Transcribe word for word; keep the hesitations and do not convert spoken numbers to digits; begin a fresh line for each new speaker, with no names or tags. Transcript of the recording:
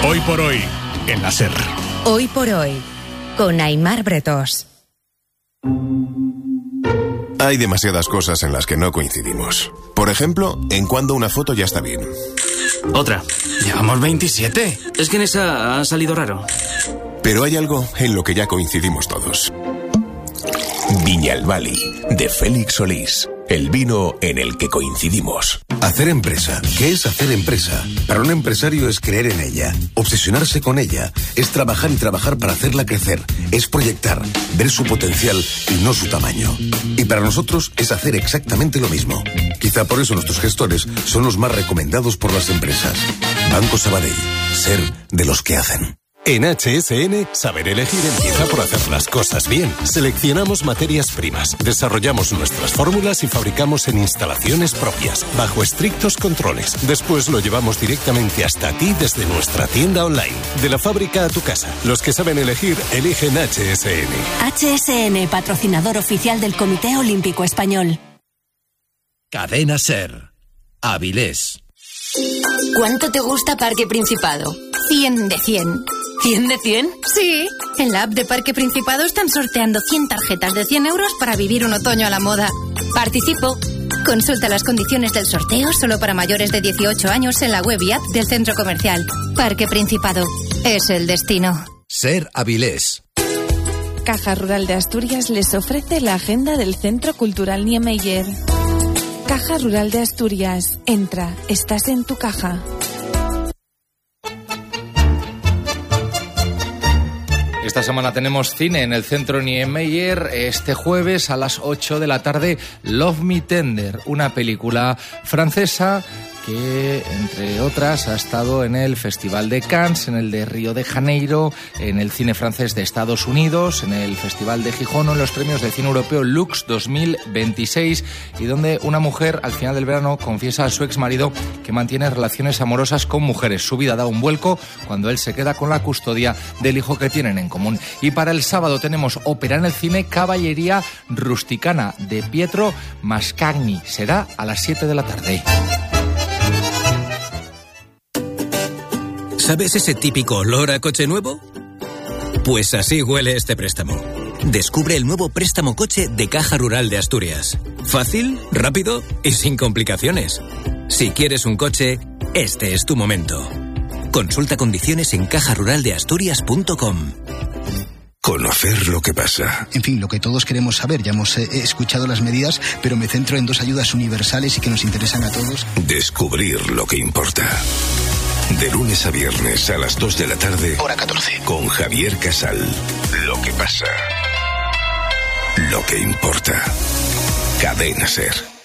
Hoy por hoy, en la SER.
Hoy por hoy, con Aimar Bretos.
Hay demasiadas cosas en las que no coincidimos. Por ejemplo, en cuando una foto ya está bien.
Otra. Llevamos veintisiete. Es que en esa ha salido raro.
Pero hay algo en lo que ya coincidimos todos. Viñalbali, de Félix Solís. El vino en el que coincidimos.
Hacer empresa. ¿Qué es hacer empresa? Para un empresario es creer en ella, obsesionarse con ella, es trabajar y trabajar para hacerla crecer, es proyectar, ver su potencial y no su tamaño. Y para nosotros es hacer exactamente lo mismo. Quizá por eso nuestros gestores son los más recomendados por las empresas. Banco Sabadell. Ser de los que hacen.
En H S N, saber elegir empieza por hacer las cosas bien. Seleccionamos materias primas, desarrollamos nuestras fórmulas y fabricamos en instalaciones propias, bajo estrictos controles. Después lo llevamos directamente hasta ti desde nuestra tienda online. De la fábrica a tu casa. Los que saben elegir, eligen H S N.
H S N, patrocinador oficial del Comité Olímpico Español.
Cadena SER. Avilés.
¿Cuánto te gusta Parque Principado? cien de cien. ¿cien de cien? Sí. En la app de Parque Principado están sorteando cien tarjetas de cien euros para vivir un otoño a la moda. Participo. Consulta las condiciones del sorteo solo para mayores de dieciocho años en la web y app del centro comercial. Parque Principado. Es el destino.
SER Avilés.
Caja Rural de Asturias les ofrece la agenda del Centro Cultural Niemeyer. Caja Rural de Asturias. Entra, estás en tu caja.
Esta semana tenemos cine en el Centro Niemeyer. Este jueves a las ocho de la tarde, Love Me Tender, una película francesa que, entre otras, ha estado en el Festival de Cannes, en el de Río de Janeiro, en el cine francés de Estados Unidos, en el Festival de Gijón o en los premios de cine europeo Lux dos mil veintiséis, y donde una mujer al final del verano confiesa a su exmarido que mantiene relaciones amorosas con mujeres. Su vida da un vuelco cuando él se queda con la custodia del hijo que tienen en común. Y para el sábado tenemos ópera en el cine, Caballería Rusticana, de Pietro Mascagni. Será a las siete de la tarde.
¿Sabes ese típico olor a coche nuevo? Pues así huele este préstamo. Descubre el nuevo préstamo coche de Caja Rural de Asturias. Fácil, rápido y sin complicaciones. Si quieres un coche, este es tu momento. Consulta condiciones en caja rural de asturias punto com.
Conocer lo que pasa.
En fin, lo que todos queremos saber. Ya hemos eh, escuchado las medidas, pero me centro en dos ayudas universales y que nos interesan a todos.
Descubrir lo que importa. De lunes a viernes a las dos de la tarde.
Hora catorce.
Con Javier Casal. Lo que pasa. Lo que importa. Cadena SER.